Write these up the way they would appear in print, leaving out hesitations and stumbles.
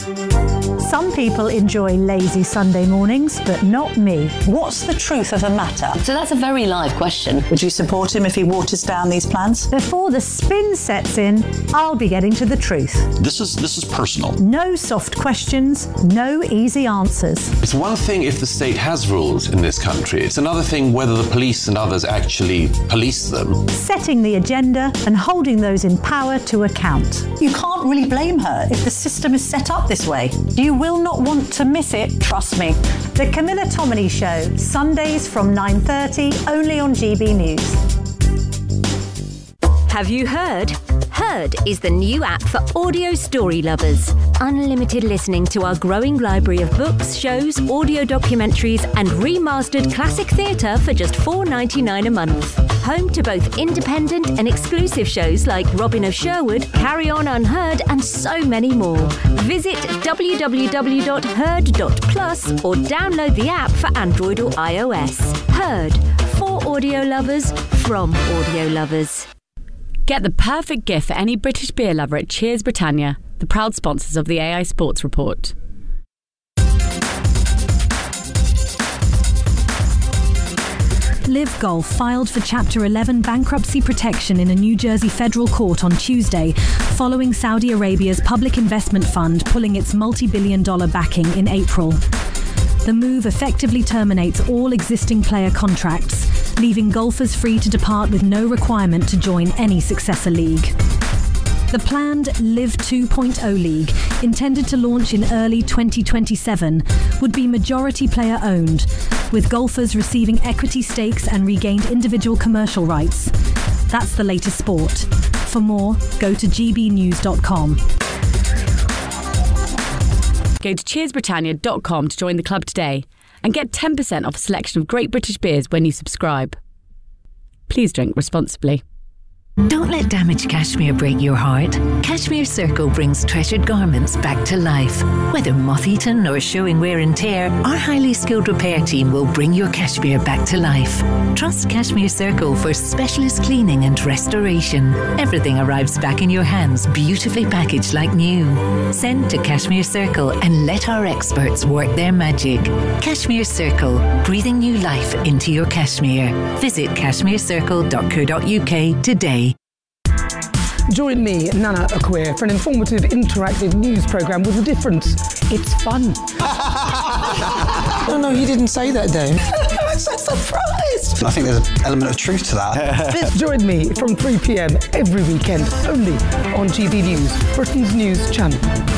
Some people enjoy lazy Sunday mornings, but not me. What's the truth of the matter? So that's a very live question. Would you support him if he waters down these plans? Before the spin sets in, I'll be getting to the truth. This is personal. No soft questions, no easy answers. It's one thing if the state has rules in this country. It's another thing whether the police and others actually police them. Setting the agenda and holding those in power to account. You can't really blame her if the system is set up this way. You will not want to miss it, trust me. The Camilla Tominey Show, Sundays from 9:30, only on GB News. Have you heard? Heard is the new app for audio story lovers. Unlimited listening to our growing library of books, shows, audio documentaries and remastered classic theatre for just $4.99 a month. Home to both independent and exclusive shows like Robin of Sherwood, Carry On Unheard and so many more. Visit www.heard.plus or download the app for Android or iOS. Heard, for audio lovers, from audio lovers. Get the perfect gift for any British beer lover at Cheers Britannia, the proud sponsors of the AI Sports Report. Live Golf filed for Chapter 11 bankruptcy protection in a New Jersey federal court on Tuesday, following Saudi Arabia's public investment fund pulling its multi-billion-dollar backing in April. The move effectively terminates all existing player contracts, leaving golfers free to depart with no requirement to join any successor league. The planned Live 2.0 League, intended to launch in early 2027, would be majority player owned, with golfers receiving equity stakes and regained individual commercial rights. That's the latest sport. For more, go to gbnews.com. Go to cheersbritannia.com to join the club today and get 10% off a selection of great British beers when you subscribe. Please drink responsibly. Don't let damaged cashmere break your heart. Cashmere Circle brings treasured garments back to life. Whether moth-eaten or showing wear and tear, our highly skilled repair team will bring your cashmere back to life. Trust Cashmere Circle for specialist cleaning and restoration. Everything arrives back in your hands, beautifully packaged like new. Send to Cashmere Circle and let our experts work their magic. Cashmere Circle, breathing new life into your cashmere. Visit cashmerecircle.co.uk today. Join me, Nana Akwe, for an informative, interactive news programme with a difference. It's fun. No, you didn't say that, Dave. I'm so surprised. I think there's an element of truth to that. Join me from 3 p.m. every weekend, only on GB News, Britain's news channel.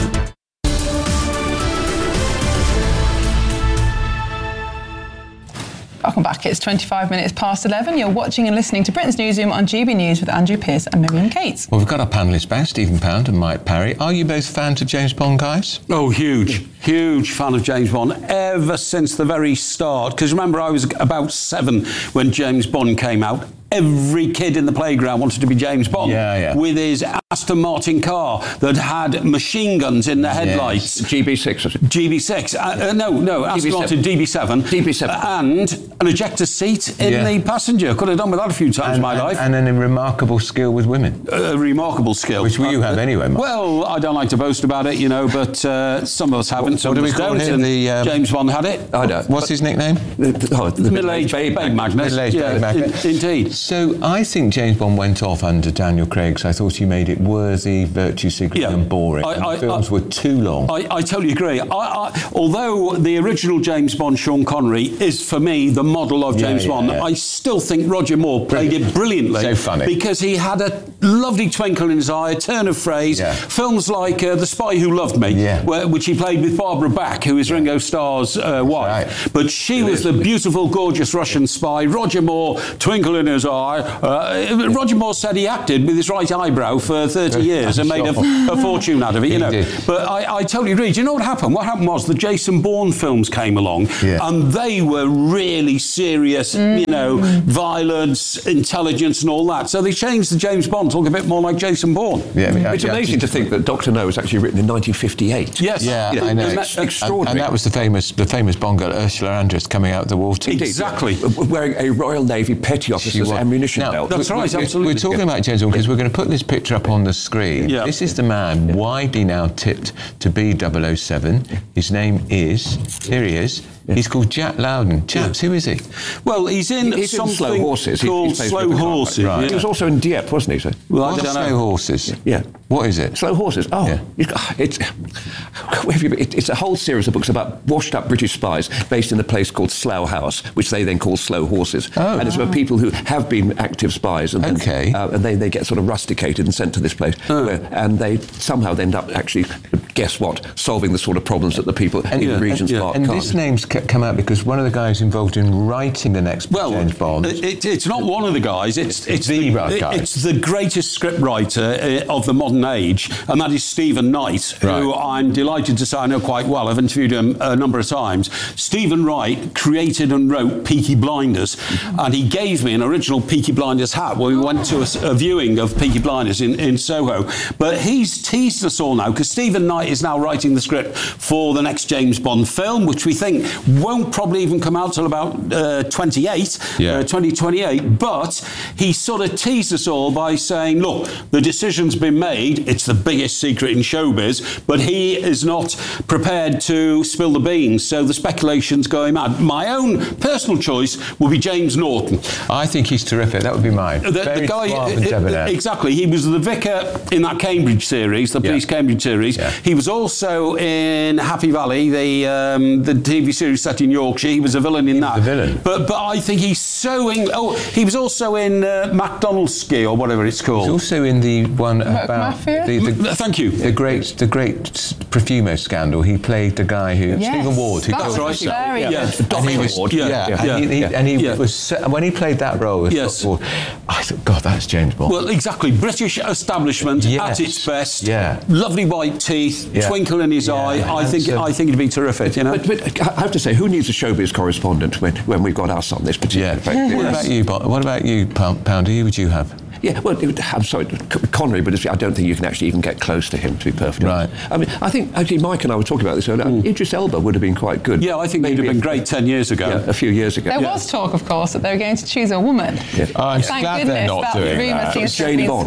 Welcome back. It's 25 minutes past 11. You're watching and listening to Britain's Newsroom on GB News with Andrew Pearce and Miriam Cates. Well, we've got our panellists back, Stephen Pound and Mike Parry. Are you both fans of James Bond, guys? Oh, huge fan of James Bond ever since the very start. Because remember, I was about 7 when James Bond came out. Every kid in the playground wanted to be James Bond. Yeah. With his Aston Martin car that had machine guns in the headlights. Yes. GB6, was it? GB6. No, Aston Martin DB7. DB7. And an ejector seat in the passenger. Could have done with that a few times in my life. And a remarkable skill with women. A remarkable skill. Which you have anyway, Mark. Well, I don't like to boast about it, but some of us haven't. What do we call him? James Bond had it. I don't. What's his nickname? The middle-aged babe magnet. Middle-aged babe magnet. Indeed. So I think James Bond went off under Daniel Craig, so I thought he made it worthy, virtue signaling and boring. The films were too long. I totally agree. Although the original James Bond, Sean Connery, is for me the model of James Bond, I still think Roger Moore played it brilliantly. So funny. Because he had a lovely twinkle in his eye, a turn of phrase. Yeah. Films like The Spy Who Loved Me, which he played with Barbara Bach, who is Ringo Starr's wife. Right. But she was the beautiful, gorgeous Russian spy. Roger Moore, twinkle in his eye. Roger Moore said he acted with his right eyebrow for 30 years and made a fortune out of it, Did. But I totally agree. Do you know what happened? What happened was the Jason Bourne films came along and they were really serious, violence, intelligence and all that. So they changed the James Bond to look a bit more like Jason Bourne. It's amazing to think that Dr. No was actually written in 1958. Yes. Yeah, I know. Extraordinary. And that was the famous Bond girl, Ursula Andress, coming out of the water. Exactly. Wearing a Royal Navy petty officer's ammunition belt. That's right, absolutely. We're talking about James Bond because we're going to put this picture up on the screen. Yeah. This is the man widely now tipped to be 007. His name is, here he is, he's called Jack Loudon. Chaps, who is he? Well, he's in something Slow Horses. called Slow Horses. Right. He was also in Dieppe, wasn't he? So? Well, I don't know. Slow Horses? Yeah. What is it? Slow Horses. Oh, Yeah. it's a whole series of books about washed-up British spies based in a place called Slough House, which they then call Slow Horses. Oh. And it's about people who have been active spies, and they get sort of rusticated and sent to this place, and they somehow end up actually, guess what, solving the sort of problems that the people in the regions can't. And this name's come out because one of the guys involved in writing the next James Bond. It's not one of the guys. It's the guy. It's the greatest scriptwriter of the modern age, and that is Stephen Knight, who I'm delighted to say I know quite well. I've interviewed him a number of times. Stephen Wright created and wrote Peaky Blinders, and he gave me an original Peaky Blinders hat when we went to a viewing of Peaky Blinders in Soho. But he's teased us all now because Stephen Knight is now writing the script for the next James Bond film, which we think won't probably even come out till about 2028. But he sort of teased us all by saying, look, the decision's been made. It's the biggest secret in showbiz, but he is not prepared to spill the beans. So the speculation's going mad. My own personal choice would be James Norton. I think he's terrific. That would be mine. The guy, exactly. He was the vicar in that Cambridge series, the Police Cambridge series. Yeah. He was also in Happy Valley, the TV series set in Yorkshire. He was a villain in that. The villain. But I think he's so he was also in McDonald's-ski or whatever it's called. He's also in the one about Mafia? Thank you. The great Profumo scandal. He played the guy who Stephen Ward. Who That's got very good. And he was, and he was when he played that role as Dr. Ward, I thought, God, that's James Bond. Well, exactly. British establishment at its best. Yeah. Lovely white teeth, twinkle in his eye. I think it'd be terrific. You know. But I have to say, who needs a showbiz correspondent when we've got us on this particular? What about you, Pounder? Who would you have? Yeah, well, I'm sorry, Connery, but I don't think you can actually even get close to him, to be perfectly honest. I mean, I think, actually, Mike and I were talking about this earlier. Idris Elba would have been quite good. Yeah, I think he'd have been great 10 years ago. Yeah, a few years ago. There was talk, of course, that they were going to choose a woman. Yeah. I'm glad they're not doing that. It was Jane Bond.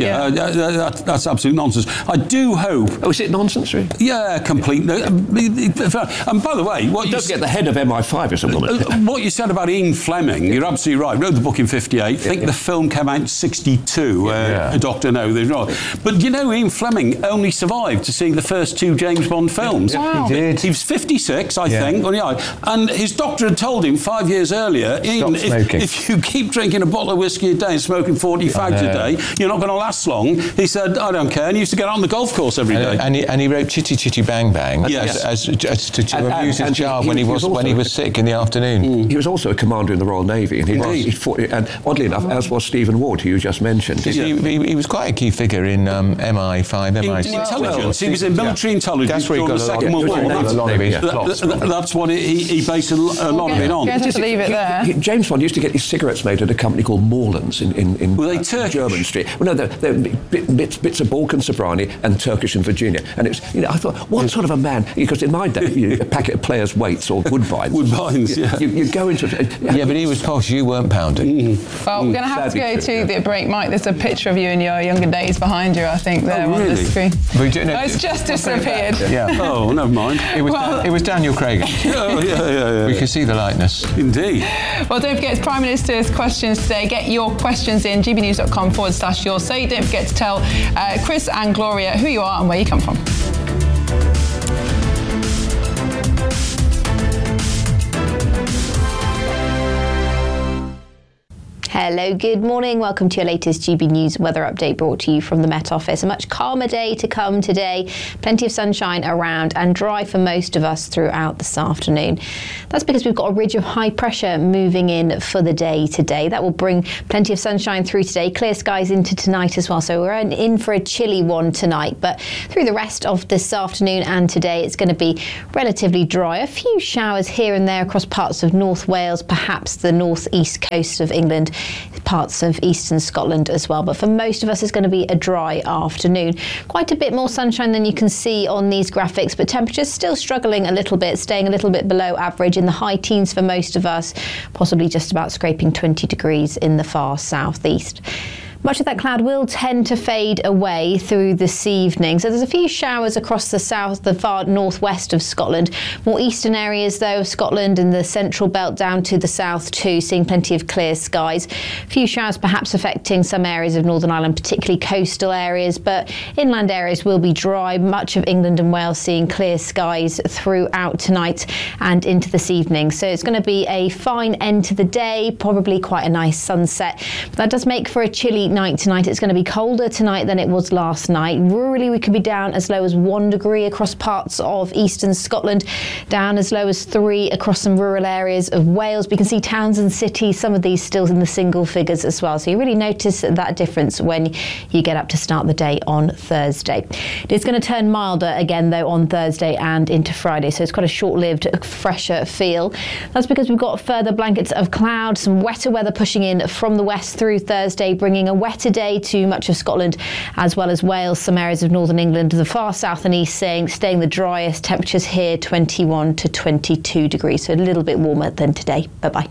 That's absolute nonsense. I do hope... Oh, is it nonsense, really? Yeah, complete... And by the way... Don't forget the head of MI5 is a woman. What you said about Ian Fleming, you're absolutely right. Wrote the book in 58. I think the film came out in 62. Dr. No, they're not. But you know, Ian Fleming only survived to see the first 2 James Bond films. Wow. He did. He was 56, I think. And his doctor had told him 5 years earlier, Ian, if you keep drinking a bottle of whiskey a day and smoking 40 fags a day, you're not going to last long. He said, I don't care. And he used to get on the golf course every day. And he wrote Chitty Chitty Bang Bang as to amuse his child when he was sick in the afternoon. He was also a commander in the Royal Navy. And he fought, and oddly enough, as was Stephen Ward, who you just mentioned. He was quite a key figure in MI5, MI6. Intelligence. He was in military intelligence. That's where he got the Second World War. That's what he based a lot of it on. Just leave it there. James Bond used to get his cigarettes made at a company called Morlands in German Street. Well, no, they're bits of Balkan Sobrani and Turkish and Virginia. And it's, I thought, what sort of a man? Because in my day, a packet of Players' Weights or Woodbines. You go into... Yeah, but he was posh. You weren't pounding. Well, we're going to have to go to the break, Mike. There's a picture of you in your younger days behind you, I think, there on the screen. It's just disappeared. Oh, never mind. It was Daniel Craig. We can see the likeness. Indeed. Well, don't forget, it's Prime Minister's questions today. Get your questions in, gbnews.com/yours say. Don't forget to tell Chris and Gloria who you are and where you come from. Hello, good morning. Welcome to your latest GB News weather update brought to you from the Met Office. A much calmer day to come today. Plenty of sunshine around and dry for most of us throughout this afternoon. That's because we've got a ridge of high pressure moving in for the day today. That will bring plenty of sunshine through today. Clear skies into tonight as well. So we're in for a chilly one tonight. But through the rest of this afternoon and today, it's going to be relatively dry. A few showers here and there across parts of North Wales, perhaps the northeast coast of England parts of eastern Scotland as well. But for most of us, it's going to be a dry afternoon. Quite a bit more sunshine than you can see on these graphics, but temperatures still struggling a little bit, staying a little bit below average in the high teens for most of us, possibly just about scraping 20 degrees in the far southeast. Much of that cloud will tend to fade away through this evening. So there's a few showers across the south, the far northwest of Scotland. More eastern areas, though, of Scotland and the central belt down to the south too, seeing plenty of clear skies. A few showers perhaps affecting some areas of Northern Ireland, particularly coastal areas, but inland areas will be dry. Much of England and Wales seeing clear skies throughout tonight and into this evening. So it's going to be a fine end to the day, probably quite a nice sunset. But that does make for a chilly night tonight. It's going to be colder tonight than it was last night. Rurally, we could be down as low as 1 degree across parts of eastern Scotland, down as low as 3 across some rural areas of Wales. We can see towns and cities, some of these still in the single figures as well. So you really notice that difference when you get up to start the day on Thursday. It's going to turn milder again, though, on Thursday and into Friday. So it's quite a short-lived, fresher feel. That's because we've got further blankets of cloud, some wetter weather pushing in from the west through Thursday, bringing a wetter day to much of Scotland as well as Wales, some areas of northern England, the far south and east staying the driest. Temperatures here 21 to 22 degrees, so a little bit warmer than today. Bye-bye.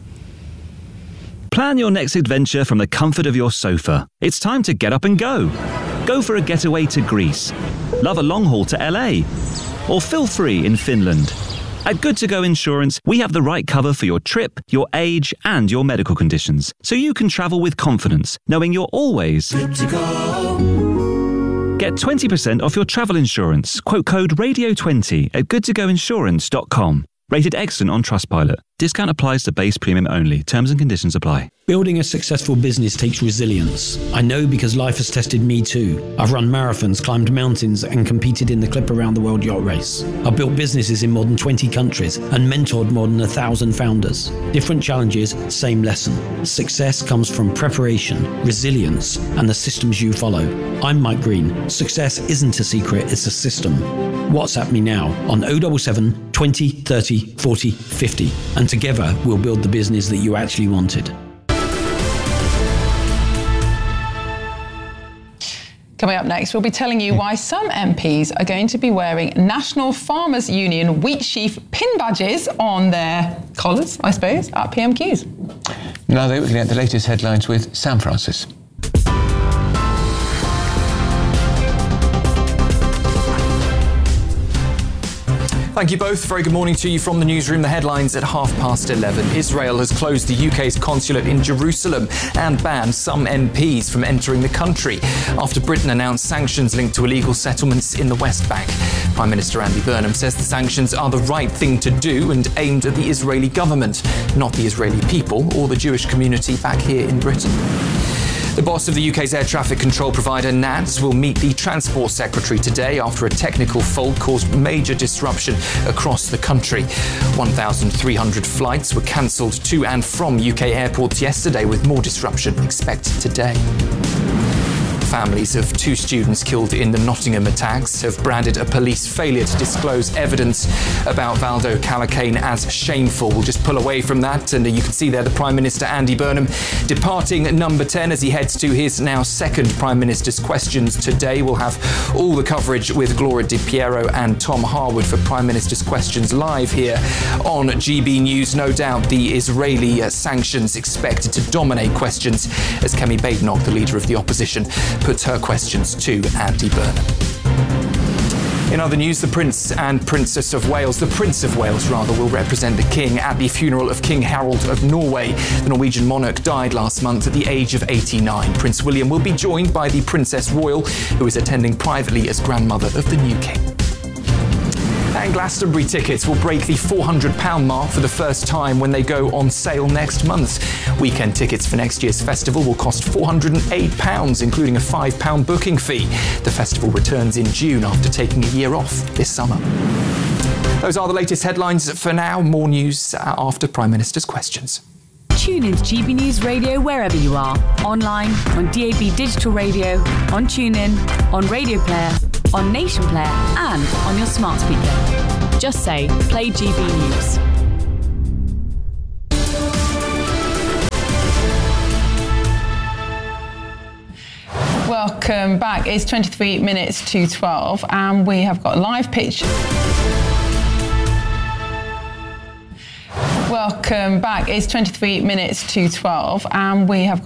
Plan your next adventure from the comfort of your sofa. It's time to get up and go. Go for a getaway to Greece. Love a long haul to LA. Or feel free in Finland. At Good To Go Insurance, we have the right cover for your trip, your age, and your medical conditions, so you can travel with confidence, knowing you're always good to go. Get 20% off your travel insurance. Quote code RADIO20 at goodtogoinsurance.com. Rated excellent on Trustpilot. Discount applies to base premium only. Terms and conditions apply. Building a successful business takes resilience. I know because life has tested me too. I've run marathons, climbed mountains, and competed in the Clip Around the World Yacht Race. I've built businesses in more than 20 countries and mentored more than 1,000 founders. Different challenges, same lesson. Success comes from preparation, resilience, and the systems you follow. I'm Mike Green. Success isn't a secret, it's a system. WhatsApp me now on 077 20 30 40 50, and together we'll build the business that you actually wanted. Coming up next, we'll be telling you why some MPs are going to be wearing National Farmers Union wheat sheaf pin badges on their collars, I suppose, at PMQs. Now we're looking at the latest headlines with Sam Francis. Thank you both. Very good morning to you from the newsroom. The headlines at 11:30. Israel has closed the UK's consulate in Jerusalem and banned some MPs from entering the country after Britain announced sanctions linked to illegal settlements in the West Bank. Prime Minister Andy Burnham says the sanctions are the right thing to do and aimed at the Israeli government, not the Israeli people or the Jewish community back here in Britain. The boss of the UK's air traffic control provider, NATS, will meet the Transport Secretary today after a technical fault caused major disruption across the country. 1,300 flights were cancelled to and from UK airports yesterday, with more disruption expected today. Families of 2 students killed in the Nottingham attacks have branded a police failure to disclose evidence about Valdo Calacane as shameful. We'll just pull away from that, and you can see there the Prime Minister Andy Burnham departing number 10 as he heads to his now second Prime Minister's Questions today. We'll have all the coverage with Gloria Di Piero and Tom Harwood for Prime Minister's Questions live here on GB News. No doubt the Israeli sanctions expected to dominate questions as Kemi Badenoch, the leader of the opposition, puts her questions to Andy Burnham. In other news, the Prince and Princess of Wales, the Prince of Wales rather, will represent the King at the funeral of King Harold of Norway. The Norwegian monarch died last month at the age of 89. Prince William will be joined by the Princess Royal, who is attending privately as grandmother of the new king. And Glastonbury tickets will break the £400 mark for the first time when they go on sale next month. Weekend tickets for next year's festival will cost £408, including a £5 booking fee. The festival returns in June after taking a year off this summer. Those are the latest headlines for now. More news after Prime Minister's Questions. Tune in to GB News Radio wherever you are. Online, on DAB Digital Radio, on TuneIn, on Radio Player, on Nation Player, and on your smart speaker. Just say, play GB News. Welcome back. It's 23 minutes to 12 and we have got live pitch. Welcome back. It's 23 minutes to 12 and we have